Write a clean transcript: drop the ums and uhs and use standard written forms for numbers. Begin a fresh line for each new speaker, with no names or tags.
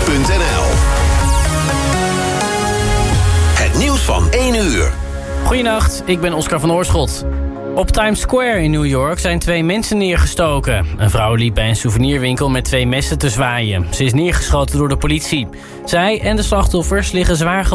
Het nieuws van 1 uur.
Goedenacht, ik ben Oscar van Oorschot. Op Times Square in New York zijn 2 mensen neergestoken. Een vrouw liep bij een souvenirwinkel met 2 messen te zwaaien. Ze is neergeschoten door de politie. Zij en de slachtoffers liggen zwaar